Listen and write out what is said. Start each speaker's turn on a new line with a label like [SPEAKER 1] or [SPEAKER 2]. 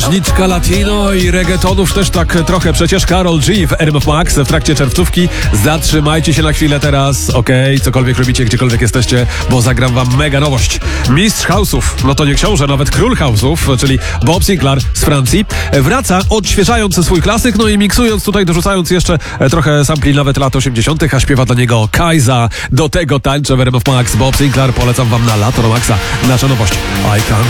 [SPEAKER 1] Żniczka latino i reggaetonów też tak trochę. Przecież Karol G w RMF Max w trakcie czerwcówki. Zatrzymajcie się na chwilę teraz, okej? Cokolwiek robicie, gdziekolwiek jesteście, bo zagram wam mega nowość. Mistrz house'ów, no to nie książę, nawet król house'ów, czyli Bob Sinclair z Francji, wraca odświeżając swój klasyk, no i miksując tutaj, dorzucając jeszcze trochę sampli nawet lat 80., a śpiewa dla niego Kajza. Do tego tańczę w RMF Max. Bob Sinclair, polecam wam na lato na Maxa. Nasza nowość I Can't